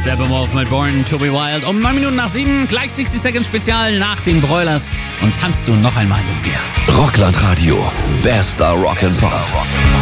Steppenwolf mit Born to be Wild. Um 9 Minuten nach 7, gleich 60 Seconds Spezial nach den Broilers. Und tanzt du noch einmal mit mir. Rockland Radio. Bester Rock'n'Pop.